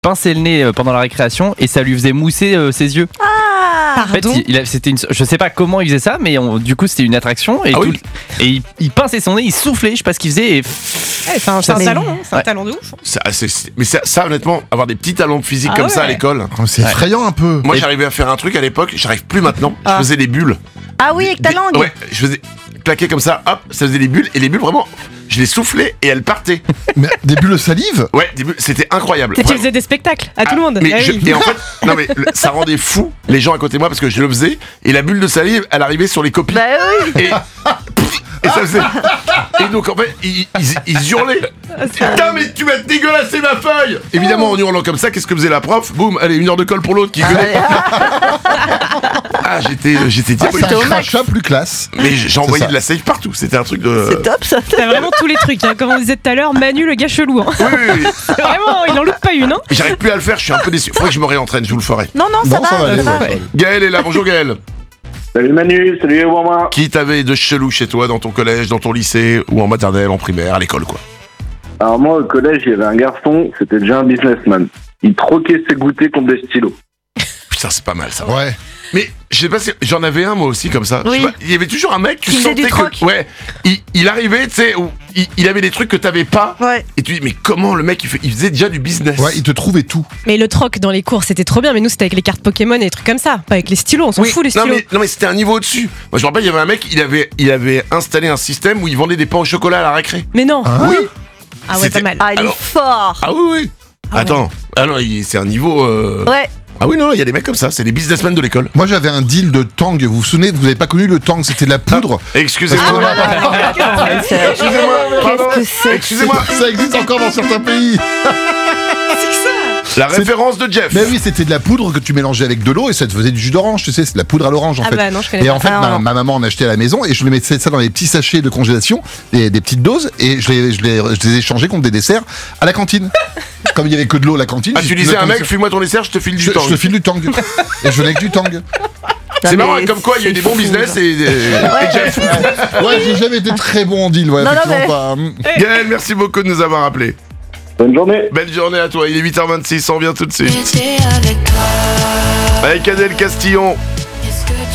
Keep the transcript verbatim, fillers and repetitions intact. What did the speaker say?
pinçait le nez euh, pendant la récréation et ça lui faisait mousser euh, ses yeux. Ah, En fait, pardon. il, il a, c'était une, je sais pas comment il faisait ça, mais on- du coup c'était une attraction et, Ah tout, oui. et il, il pinçait son nez, il soufflait, je sais pas ce qu'il faisait et Ouais, c'est un, c'est un Ça, talent, hein, c'est un ouais. talent de ouf. Ça, c'est- c'est- mais ça, ça, honnêtement, avoir des petits talents physiques Ah comme ça à ouais. l'école. Oh, c'est effrayant un peu. Moi, Et- j'arrivais à faire un truc à l'époque, j'arrive plus maintenant. Ah. Je faisais des bulles. Ah oui, avec ta Des- langue. Ouais, je faisais claquer comme ça, hop, ça faisait des bulles, et les bulles, vraiment, je les soufflais et elles partaient. Mais des bulles de salive. Ouais, des bulles, c'était incroyable. Tu Vraiment. faisais des spectacles à tout le monde. Mais Ah je- oui. et en fait, non mais le- ça rendait fou les gens à côté de moi parce que je le faisais et la bulle de salive, elle arrivait sur les copies. Bah oui. Et, et ça faisait. Et donc en fait, ils, ils, ils hurlaient. Putain, mais tu m'as dégueulassé ma feuille! Évidemment, en hurlant comme ça, qu'est-ce que faisait la prof? Boum, allez, une heure de colle pour l'autre qui gueulait. Ah, j'étais, j'étais Ah, diabolique. c'est un crachat plus classe. Mais j'ai envoyé ça. de la salive partout. C'était un truc de. C'est top ça. T'as vraiment tous les trucs, hein. Comme on disait tout à l'heure, Manu le gars chelou. Hein. Oui, oui, oui. C'est vraiment, il en loupe pas une. Hein. Mais j'arrive plus à le faire, je suis un peu déçu. Faudrait que je me réentraîne, je vous le ferai. Non, non, ça Non, va. ça va aller. ça va. ouais, ça va aller. Gaël est là, bonjour Gaël. Salut Manu, salut Ouama. Qui t'avait de chelou chez toi, dans ton collège, dans ton lycée, ou en maternelle, en primaire, à l'école, quoi? Alors moi au collège, il y avait un garçon, c'était déjà un businessman. Il troquait ses goûters contre des stylos. Putain, c'est pas mal ça. Ouais. Mais je sais pas si j'en avais un moi aussi comme ça. Je sais Oui. pas, il y avait toujours un mec, tu Qui faisait sentais du troc. que ouais, il, il arrivait, tu sais, où il, il avait des trucs que t'avais pas. Ouais. Et tu dis mais comment le mec il, fait, il faisait déjà du business. Ouais, il te trouvait tout. Mais le troc dans les cours, c'était trop bien. Mais nous, c'était avec les cartes Pokémon et des trucs comme ça. Pas avec les stylos, on s'en Oui, fout les non stylos. mais, non mais c'était un niveau au-dessus. Moi je me rappelle, il y avait un mec, il avait, il avait installé un système où il vendait des pains au chocolat à la récré. Mais non. Hein Oui. Ah ouais, C'était- pas mal. Ah, il Alors- est fort. Ah oui oui. Ah ouais. Attends, ah non, il- c'est un niveau. euh, Ouais. Ah oui non, il y a des mecs comme ça, c'est les businessmen de l'école. Moi, j'avais un deal de tang. Vous vous souvenez, vous n'avez pas connu le tang, c'était de la poudre. Excusez-moi. Ah, voilà. C'est- Excusez-moi. pardon. Qu'est-ce que c'est? Excusez-moi. Ça existe encore dans certains pays. La référence de Jeff. Mais oui, c'était de la poudre que tu mélangeais avec de l'eau et ça te faisait du jus d'orange, tu sais, c'est de la poudre à l'orange en Ah fait. bah non, je connais Et pas. en fait, Ah, ma, non. ma maman en achetait à la maison et je les mettais ça dans des petits sachets de congélation, des, des petites doses, et je les, je, les, je les échangeais contre des desserts à la cantine. Comme il y avait que de l'eau à la cantine. Ah, j'ai- tu disais à un comme mec, ça. file-moi ton dessert, je te file du je, temps. je te file du tang. Et je venais que du tang. C'est Non, marrant, mais comme quoi il y a eu c'est des bons fou, business ça. et, et- et Jeff. Ouais, j'ai jamais été très bon en deal, ouais, Non, non, effectivement mais- pas. Gaël, merci beaucoup de nous avoir appelés. Bonne journée. Belle journée à toi, il est huit heures vingt-six, on revient tout de suite. Avec Adèle Castillon,